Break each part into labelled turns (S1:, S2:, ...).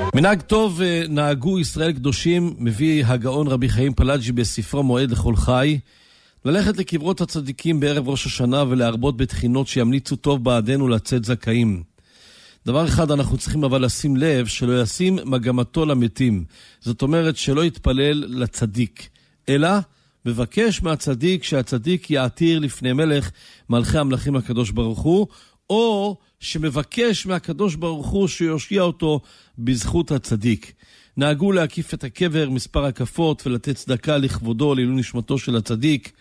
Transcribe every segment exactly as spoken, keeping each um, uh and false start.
S1: מנהג טוב נהגו ישראל קדושים, מביא הגאון רבי חיים פלאג'י בספרו מועד לכל חי, ללכת לקברות הצדיקים בערב ראש השנה ולהרבות בתחינות שימליצו טוב בעדנו לצאת זכאים. דבר אחד אנחנו צריכים אבל לשים לב, שלא ישים מגמתו למתים. זאת אומרת שלא יתפלל לצדיק, אלא מבקש מהצדיק שהצדיק יעתיר לפני מלך מלכי המלכים הקדוש ברוך הוא, או שמבקש מהקדוש ברוך הוא שיושיע אותו בזכות הצדיק. נהגו להקיף את הקבר מספר הקפות ולתת צדקה לכבודו לעילוי נשמתו של הצדיק,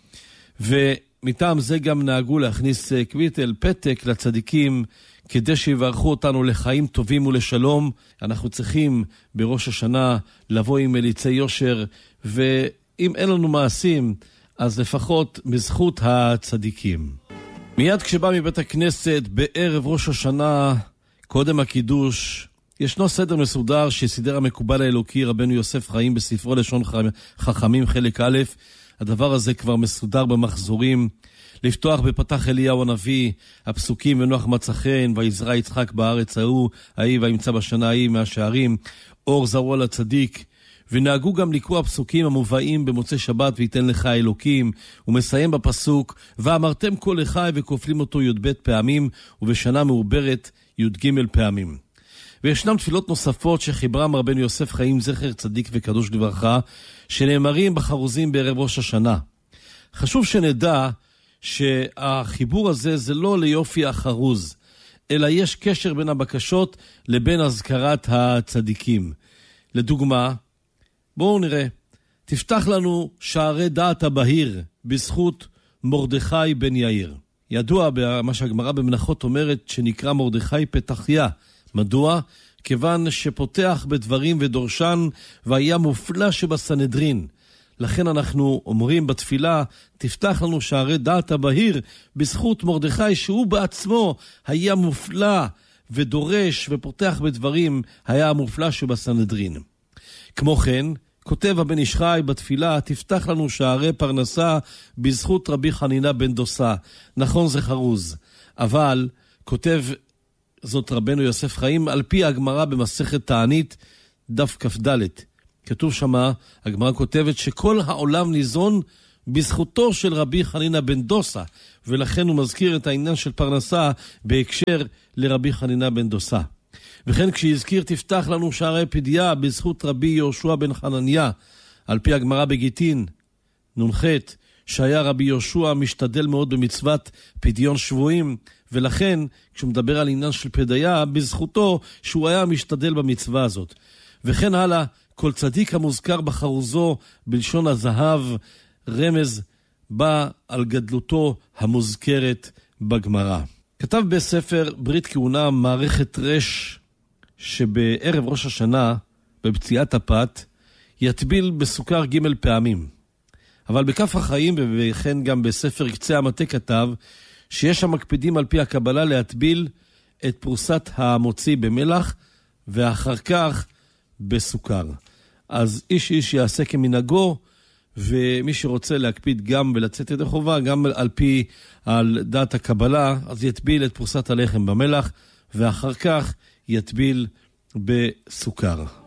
S1: ומטעם זה גם נהגו להכניס קוויטל, פתק לצדיקים, כדי שיברכו אותנו לחיים טובים ולשלום. אנחנו צריכים בראש השנה לבוא עם מליצי יושר, ואם אין לנו מעשים, אז לפחות מזכות הצדיקים. מיד כשבא מבית הכנסת בערב ראש השנה, קודם הקידוש, ישנו סדר מסודר שסידר המקובל האלוקי רבנו יוסף חיים בספרו לשון חכמים חלק א'. הדבר הזה כבר מסודר במחזורים. לפתוח בפתח אליהו הנביא, הפסוקים ונוח מצא חן, ויזרע יצחק בארץ ההוא, ההיא וימצא בשנה ההיא מהשערים, אור זרוע לצדיק. ונהגו גם לקרוא הפסוקים המובאים במוצאי שבת, ויתן לך אלוקים, ומסיים בפסוק, ואמרתם כל לחי, וכופלים אותו י"ב פעמים, ובשנה מעוברת י"ג פעמים. וישנם תפילות נוספות שחיברם רבנו יוסף חיים זכר צדיק וקדוש לברכה, שנאמרים בחרוזים בערב ראש השנה. חשוב שנדע שהחיבור הזה זה לא ליופי החרוז, אלא יש קשר בין הבקשות לבין הזכרת הצדיקים. לדוגמה, בואו נראה, תפתח לנו שערי דעת הבהיר בזכות מרדכי בן יאיר. ידוע במה שהגמרא במנחות אומרת שנקרא מרדכי פתחיה. מדוע? כיוון שפותח בדברים ודורשן והיה מופלא שבסנהדרין. לכן אנחנו אומרים בתפילה, תפתח לנו שערי דעת הבהיר בזכות מרדכי שהוא בעצמו היה מופלא ודורש ופותח בדברים, היה המופלא שבסנהדרין. כמו כן, כותב הבן איש חי בתפילה, תפתח לנו שערי פרנסה בזכות רבי חנינה בן דוסה. נכון, זה חרוז, אבל כותב זאת רבנו יוסף חיים על פי הגמרא במסכת תענית דף כ"ד. כתוב שמה, הגמרא כותבת שכל העולם ניזון בזכותו של רבי חנינה בן דוסה, ולכן הוא מזכיר את העניין של פרנסה בהקשר לרבי חנינה בן דוסה. וכן כשהזכיר תפתח לנו שערי פדיה בזכות רבי יהושע בן חנניה, על פי הגמרא בגיטין נ"ח, שהיה רבי יהושע משתדל מאוד במצוות פדיון שבויים, ולכן כשהוא מדבר על עניין של פדיה, בזכותו שהוא היה משתדל במצווה הזאת. וכן הלאה, כל צדיק המוזכר בחרוזו בלשון הזהב, רמז בא על גדלותו המוזכרת בגמרא. כתב בספר ברית כהונה מערכת רש, שבערב ראש השנה, בפציעת הפת, יטביל בסוכר ג' פעמים. אבל בכף החיים, וכן גם בספר קצה המטה כתב, שיש המקפידים על פי הקבלה להטביל את פרוסת המוציא במלח, ואחר כך בסוכר. אז איש איש יעשה כמנהגו, ומי שרוצה להקפיד גם ולצאת ידי חובה, גם על פי על דעת הקבלה, אז יטביל את פרוסת הלחם במלח, ואחר כך יטביל בסוכר.